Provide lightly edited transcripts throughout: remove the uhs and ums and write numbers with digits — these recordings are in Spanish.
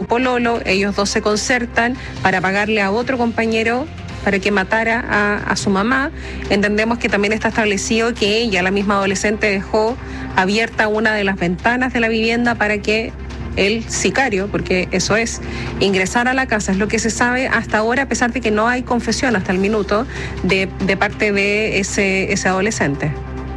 pololo, ellos dos se concertan para pagarle a otro compañero para que matara a su mamá. Entendemos que también está establecido que ella, la misma adolescente, dejó abierta una de las ventanas de la vivienda para que el sicario, porque eso es, ingresar a la casa. Es lo que se sabe hasta ahora, a pesar de que no hay confesión hasta el minuto de parte de ese adolescente.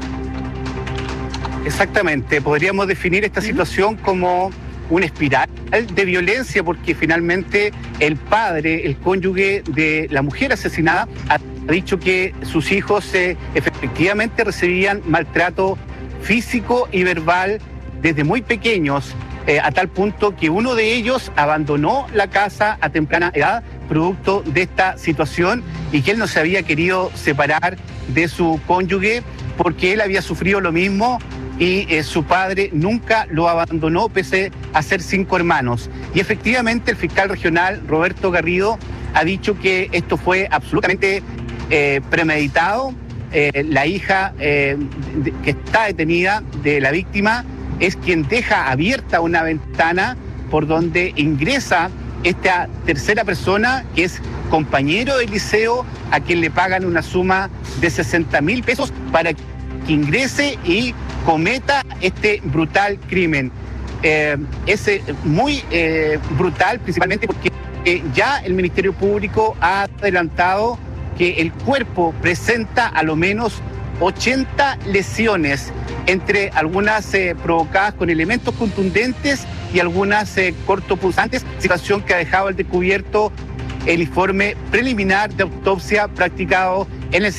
Exactamente, podríamos definir esta situación como una espiral de violencia, porque finalmente el padre, el cónyuge de la mujer asesinada, ha dicho que sus hijos efectivamente recibían maltrato físico y verbal desde muy pequeños, a tal punto que uno de ellos abandonó la casa a temprana edad producto de esta situación, y que él no se había querido separar de su cónyuge porque él había sufrido lo mismo y su padre nunca lo abandonó pese a ser 5 hermanos. Y efectivamente el fiscal regional Roberto Garrido ha dicho que esto fue absolutamente premeditado. La hija que está detenida de la víctima es quien deja abierta una ventana por donde ingresa esta tercera persona, que es compañero del liceo, a quien le pagan una suma de 60.000 pesos para que ingrese y cometa este brutal crimen. Es muy brutal, principalmente porque ya el Ministerio Público ha adelantado que el cuerpo presenta a lo menos 80 lesiones, entre algunas provocadas con elementos contundentes y algunas cortopunzantes, situación que ha dejado al descubierto el informe preliminar de autopsia practicado en el